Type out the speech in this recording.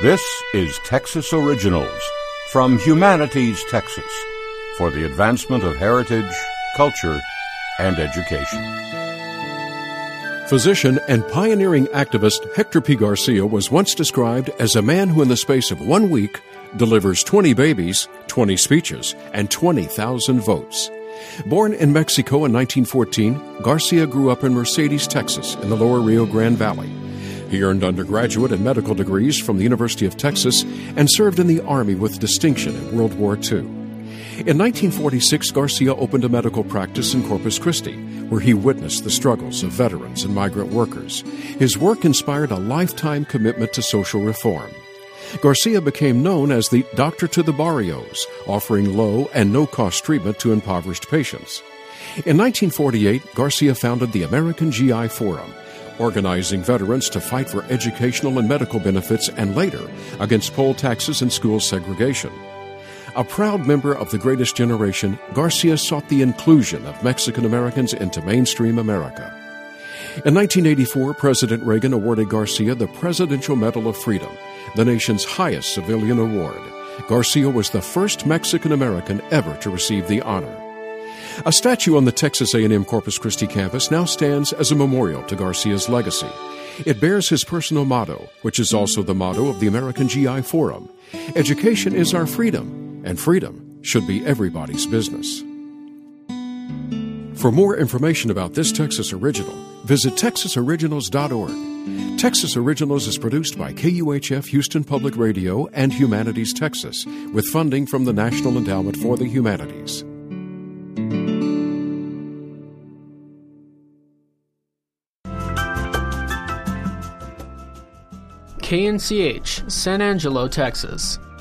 This is Texas Originals from Humanities, Texas, for the advancement of heritage, culture, and education. Physician and pioneering activist Hector P. Garcia was once described as a man who in the space of 1 week delivers 20 babies, 20 speeches, and 20,000 votes. Born in Mexico in 1914, Garcia grew up in Mercedes, Texas, in the lower Rio Grande Valley. He earned undergraduate and medical degrees from the University of Texas and served in the Army with distinction in World War II. In 1946, Garcia opened a medical practice in Corpus Christi, where he witnessed the struggles of veterans and migrant workers. His work inspired a lifetime commitment to social reform. Garcia became known as the Doctor to the Barrios, offering low and no-cost treatment to impoverished patients. In 1948, Garcia founded the American GI Forum, organizing veterans to fight for educational and medical benefits and later against poll taxes and school segregation. A proud member of the Greatest Generation, Garcia sought the inclusion of Mexican Americans into mainstream America. In 1984, President Reagan awarded Garcia the Presidential Medal of Freedom, the nation's highest civilian award. Garcia was the first Mexican American ever to receive the honor. A statue on the Texas A&M Corpus Christi campus now stands as a memorial to Garcia's legacy. It bears his personal motto, which is also the motto of the American GI Forum. Education is our freedom, and freedom should be everybody's business. For more information about this Texas Original, visit texasoriginals.org. Texas Originals is produced by KUHF Houston Public Radio and Humanities Texas, with funding from the National Endowment for the Humanities. KNCH, San Angelo, Texas.